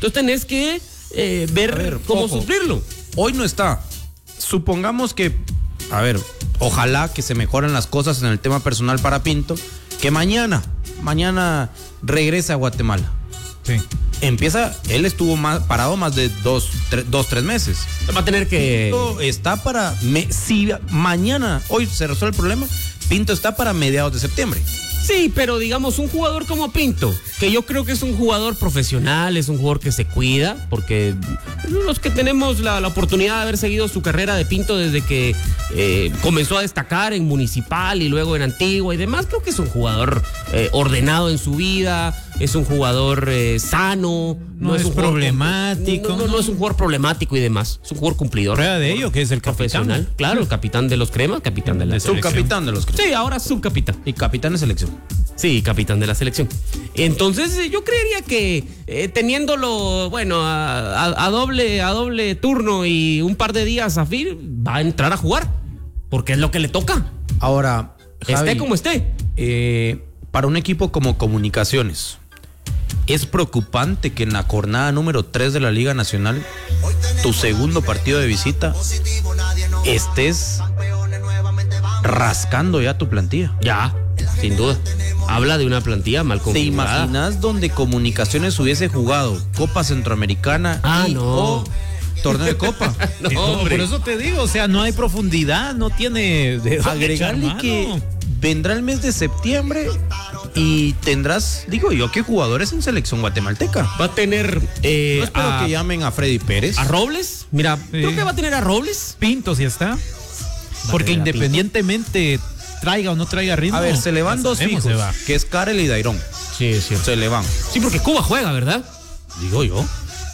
Entonces tenés que ver cómo suplirlo. Hoy no está. Supongamos que, ojalá que se mejoren las cosas en el tema personal para Pinto, que mañana regresa a Guatemala. Sí. Él estuvo parado más de 3 meses. Va a tener que... Pinto está si mañana, hoy se resuelve el problema, Pinto está para mediados de septiembre. Sí, pero digamos, un jugador como Pinto, que yo creo que es un jugador profesional, es un jugador que se cuida, porque los que tenemos la oportunidad de haber seguido su carrera de Pinto desde que comenzó a destacar en Municipal y luego en Antigua y demás, creo que es un jugador ordenado en su vida, es un jugador sano. No es un problemático. No es un jugador problemático y demás, es un jugador cumplidor. Prueba de ello, que es el profesional. capitán. Claro, el capitán de los Cremas, capitán de la selección. Subcapitán de los Cremas. Sí, ahora subcapitán. Y capitán de selección. Sí, capitán de la selección. Entonces yo creería que teniéndolo, bueno, a doble turno y un par de días a FIR, va a entrar a jugar, porque es lo que le toca. Ahora, Javi, esté como esté. Para un equipo como Comunicaciones, es preocupante que en la jornada número 3 de la Liga Nacional, tu segundo partido de visita, estés rascando ya tu plantilla. Ya, sin duda. Habla de una plantilla mal configurada. ¿Te imaginas donde Comunicaciones hubiese jugado Copa Centroamericana o torneo de Copa? Por eso te digo, o sea, no hay profundidad, no tiene... Agregarle que vendrá el mes de septiembre y tendrás, digo yo, que jugadores en selección guatemalteca. Va a tener... No espero que llamen a Freddy Pérez. ¿A Robles? Mira, creo que va a tener a Robles. Pinto sí está. Porque independientemente traiga o no traiga ritmo. A ver, se le van dos fijos, que es Karel y Dairón. Sí, es cierto. Se le van. Sí, porque Cuba juega, ¿verdad? Digo yo.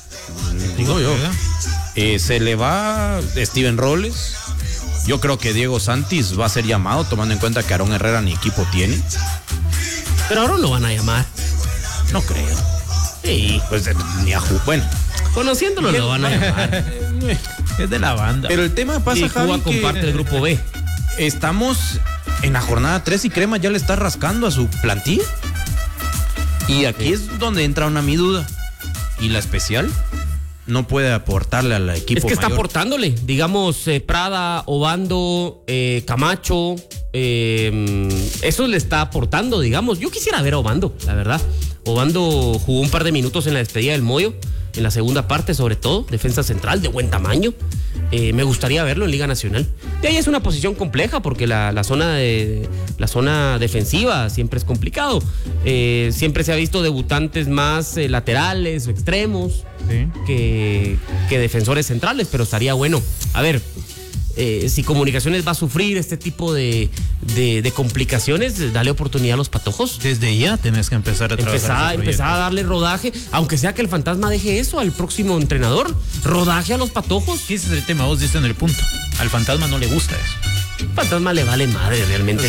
Se le va Steven Robles. Yo creo que Diego Santis va a ser llamado, tomando en cuenta que Aarón Herrera ni equipo tiene. Pero ahora lo van a llamar. No creo. Sí. Pues ni a bueno. Conociéndolo lo van a llamar. Es de la banda. Pero el tema pasa, y Cuba Javi, comparte el grupo B. Estamos en la jornada 3 y Crema ya le está rascando a su plantilla. Y aquí es donde entra mi duda. ¿Y la especial? No puede aportarle al equipo. Es que está mayor. aportándole, digamos, Prada, Obando, Camacho, eso le está aportando, digamos. Yo quisiera ver a Obando, la verdad. Obando jugó un par de minutos en la despedida del Moyo, en la segunda parte sobre todo, defensa central de buen tamaño. Me gustaría verlo en Liga Nacional. De ahí es una posición compleja porque la zona defensiva siempre es complicado. Siempre se ha visto debutantes más laterales o extremos que defensores centrales, pero estaría bueno. A ver, si Comunicaciones va a sufrir este tipo de complicaciones, dale oportunidad a los patojos. Desde ya tenés que empezar a trabajar. Empezar a darle rodaje, aunque sea que el fantasma deje eso al próximo entrenador. Rodaje a los patojos. Sí, ese es el tema, vos diste en el punto. Al fantasma no le gusta eso. El fantasma le vale madre realmente.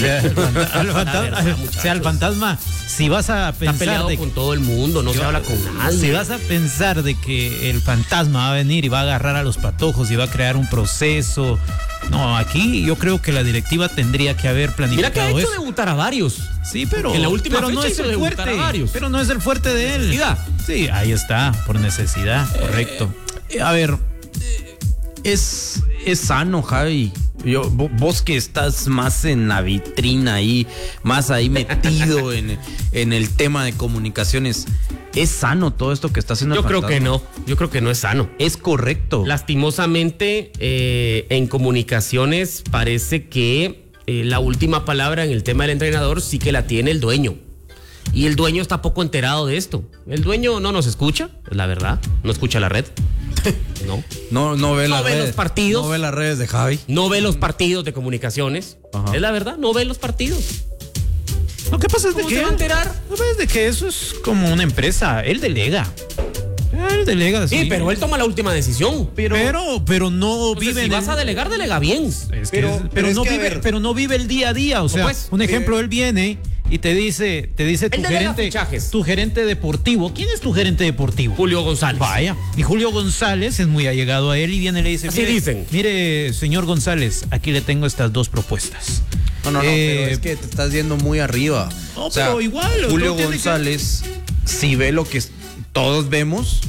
Al fantasma, si vas a pensar... Está peleado con todo el mundo, no se habla con nadie. Si vas a pensar de que el fantasma va a venir y va a agarrar a los patojos y va a crear un proceso... No, aquí yo creo que la directiva tendría que haber planificado. Mira que ha hecho eso. debutar a varios. Sí, pero en la última fecha no es el fuerte. Pero no es el fuerte de él. Necesidad. Sí, ahí está, por necesidad, correcto. A ver, es sano, Javi. Vos que estás más en la vitrina ahí, más ahí metido en el tema de comunicaciones, ¿es sano todo esto que está haciendo el fantasma? Yo creo que no es sano. Es correcto. Lastimosamente, en comunicaciones parece que la última palabra en el tema del entrenador sí que la tiene el dueño. Y el dueño está poco enterado de esto. El dueño no nos escucha, la verdad. No escucha la red. No ve los partidos. No ve las redes de Javi. No ve los partidos de Comunicaciones. Ajá. Es la verdad, no ve los partidos. Lo que pasa es de ¿Cómo se va a enterar? Es de que eso es como una empresa. Él delega. Sí, pero él toma la última decisión. Pero no entonces, vive. Si vas a delegar, delega bien. Pero no vive el día a día. O sea, pues, un ejemplo, él viene y te dice tu gerente deportivo. ¿Quién es tu gerente deportivo? Julio González. Vaya. Y Julio González es muy allegado a él y viene y le dice: así dicen. Mire, señor González, aquí le tengo estas 2 propuestas. No, pero es que te estás yendo muy arriba. No, pero igual. Julio González, si ve lo que todos vemos,